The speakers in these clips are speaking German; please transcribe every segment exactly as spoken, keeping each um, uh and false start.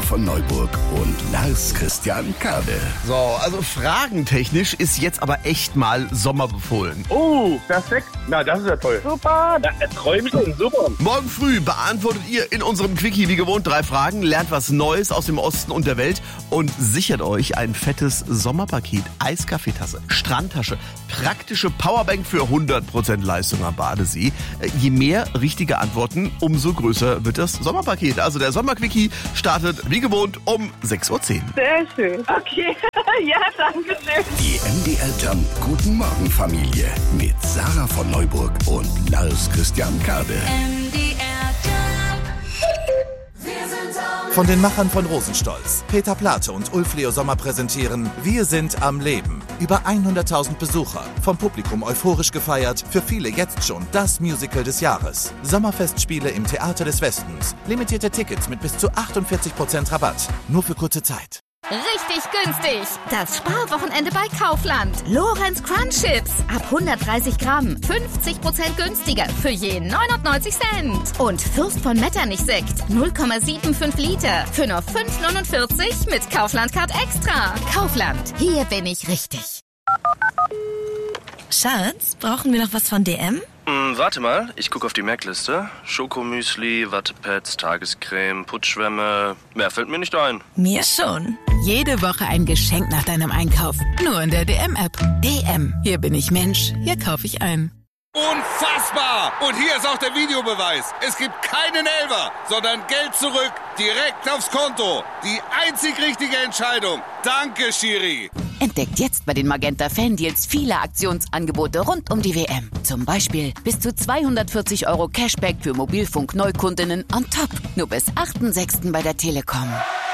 von Neuburg und Lars Christian Kade. So, also fragentechnisch ist jetzt aber echt mal Sommer befohlen. Oh, perfekt. Na, das ist ja toll. Super, da Träumchen, super. Morgen früh beantwortet ihr in unserem Quickie wie gewohnt drei Fragen, lernt was Neues aus dem Osten und der Welt und sichert euch ein fettes Sommerpaket. Eiskaffeetasse, Strandtasche, praktische Powerbank für hundert Prozent Leistung am Badesee. Je mehr richtige Antworten, umso größer wird das Sommerpaket. Also der Sommerquickie startet wie gewohnt um sechs Uhr zehn. Sehr schön. Okay, ja, danke schön. Die M D R Jump Guten Morgen Familie mit Sarah von Neuburg und Lars Christian Kade. M D R Jump. Wir sind am Von den Machern von Rosenstolz, Peter Plate und Ulf Leo Sommer präsentieren Wir sind am Leben. Über hunderttausend Besucher, vom Publikum euphorisch gefeiert, für viele jetzt schon das Musical des Jahres. Sommerfestspiele im Theater des Westens. Limitierte Tickets mit bis zu achtundvierzig Prozent Rabatt. Nur für kurze Zeit. Richtig günstig. Das Sparwochenende bei Kaufland. Lorenz Crunch Chips. Ab hundertdreißig Gramm. fünfzig Prozent günstiger. Für je neunundneunzig Cent. Und Fürst von Metternich Sekt. null Komma fünfundsiebzig Liter. Für nur fünf neunundvierzig mit Kaufland Card Extra. Kaufland. Hier bin ich richtig. Schatz, brauchen wir noch was von D M? Hm, warte mal, ich gucke auf die Merkliste. Schokomüsli, Wattepads, Tagescreme, Putzschwämme. Mehr fällt mir nicht ein. Mir schon. Jede Woche ein Geschenk nach deinem Einkauf. Nur in der D M-App. D M. Hier bin ich Mensch. Hier kaufe ich ein. Unfassbar! Und hier ist auch der Videobeweis. Es gibt keinen Elfer, sondern Geld zurück, direkt aufs Konto. Die einzig richtige Entscheidung. Danke, Schiri. Entdeckt jetzt bei den Magenta Fan-Deals viele Aktionsangebote rund um die W M. Zum Beispiel bis zu zweihundertvierzig Euro Cashback für Mobilfunk-Neukundinnen on top. Nur bis achten sechsten bei der Telekom.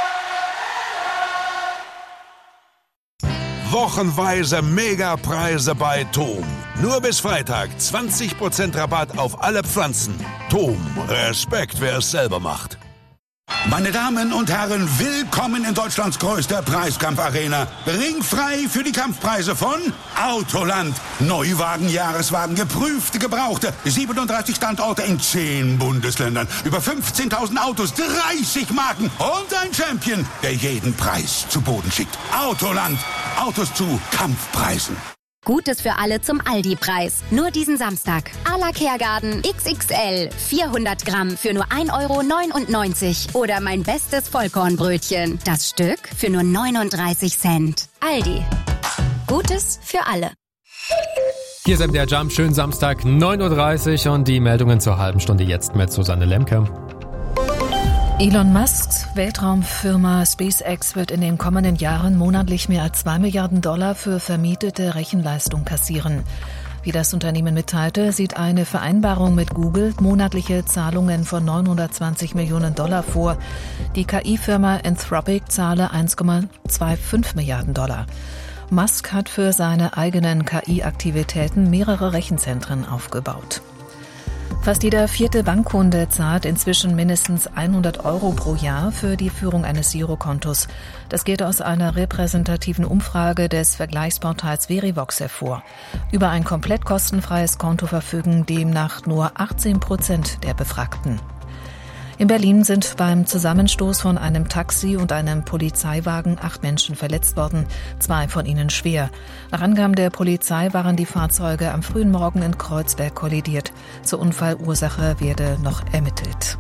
Wochenweise Megapreise bei Tom. Nur bis Freitag zwanzig Prozent Rabatt auf alle Pflanzen. Tom, Respekt, wer es selber macht. Meine Damen und Herren, willkommen in Deutschlands größter Preiskampfarena. Ringfrei für die Kampfpreise von Autoland. Neuwagen, Jahreswagen, geprüfte, gebrauchte. siebenunddreißig Standorte in zehn Bundesländern. Über fünfzehntausend Autos, dreißig Marken und ein Champion, der jeden Preis zu Boden schickt. Autoland. Autos zu Kampfpreisen. Gutes für alle zum Aldi-Preis. Nur diesen Samstag. Ala Kehrgarten X X L. vierhundert Gramm für nur ein Euro neunundneunzig. Oder mein bestes Vollkornbrötchen. Das Stück für nur neununddreißig Cent. Aldi. Gutes für alle. Hier ist M D R Jump. Schönen Samstag, neun Uhr dreißig und die Meldungen zur halben Stunde jetzt mit Susanne Lemke. Elon Musks Weltraumfirma SpaceX wird in den kommenden Jahren monatlich mehr als zwei Milliarden Dollar für vermietete Rechenleistung kassieren. Wie das Unternehmen mitteilte, sieht eine Vereinbarung mit Google monatliche Zahlungen von neunhundertzwanzig Millionen Dollar vor. Die K I-Firma Anthropic zahle eins Komma fünfundzwanzig Milliarden Dollar. Musk hat für seine eigenen K I-Aktivitäten mehrere Rechenzentren aufgebaut. Fast jeder vierte Bankkunde zahlt inzwischen mindestens hundert Euro pro Jahr für die Führung eines Girokontos. Das geht aus einer repräsentativen Umfrage des Vergleichsportals Verivox hervor. Über ein komplett kostenfreies Konto verfügen demnach nur achtzehn Prozent der Befragten. In Berlin sind beim Zusammenstoß von einem Taxi und einem Polizeiwagen acht Menschen verletzt worden, zwei von ihnen schwer. Nach Angaben der Polizei waren die Fahrzeuge am frühen Morgen in Kreuzberg kollidiert. Zur Unfallursache werde noch ermittelt.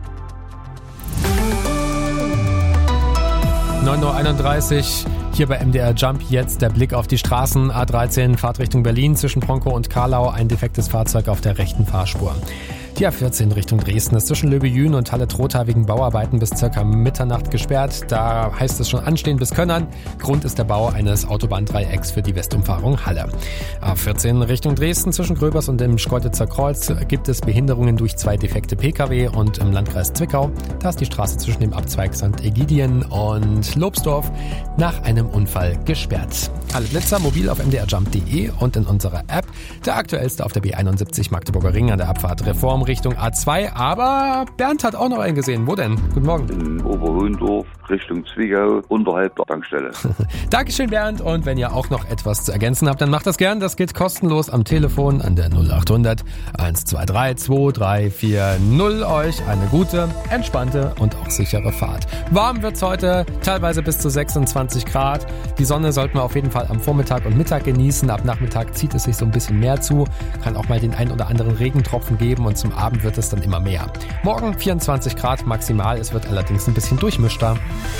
neun Uhr einunddreißig, hier bei M D R Jump jetzt der Blick auf die Straßen. A dreizehn, Fahrtrichtung Berlin zwischen Bronkow und Karlau, ein defektes Fahrzeug auf der rechten Fahrspur. Die A vierzehn Richtung Dresden ist zwischen Löbejün und Halle-Trotha wegen Bauarbeiten bis circa Mitternacht gesperrt. Da heißt es schon anstehen bis Könnern. Grund ist der Bau eines Autobahndreiecks für die Westumfahrung Halle. A vierzehn Richtung Dresden zwischen Gröbers und dem Schkeuditzer Kreuz gibt es Behinderungen durch zwei defekte Pkw und im Landkreis Zwickau. Da ist die Straße zwischen dem Abzweig Sankt Ägidien und Lobsdorf nach einem Unfall gesperrt. Alle Blitzer mobil auf m d r jump punkt d e und in unserer App. Der aktuellste auf der B einundsiebzig Magdeburger Ring an der Abfahrt Reform Richtung A zwei. Aber Bernd hat auch noch einen gesehen. Wo denn? Guten Morgen. In Oberhohendorf Richtung Zwickau unterhalb der Tankstelle. Dankeschön, Bernd. Und wenn ihr auch noch etwas zu ergänzen habt, dann macht das gern. Das geht kostenlos am Telefon an der null acht hundert eins zwei drei zwei drei vier null. Euch eine gute, entspannte und auch sichere Fahrt. Warm wird's heute, teilweise bis zu sechsundzwanzig Grad. Die Sonne sollten wir auf jeden Fall am Vormittag und Mittag genießen. Ab Nachmittag zieht es sich so ein bisschen mehr zu. Kann auch mal den ein oder anderen Regentropfen geben und zum Abend wird es dann immer mehr. Morgen vierundzwanzig Grad maximal. Es wird allerdings ein bisschen durchmischter.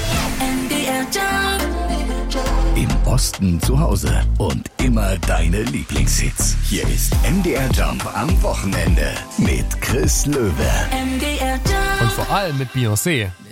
Im Osten zu Hause und immer deine Lieblingshits. Hier ist M D R Jump am Wochenende mit Chris Löwe. Und vor allem mit Beyoncé.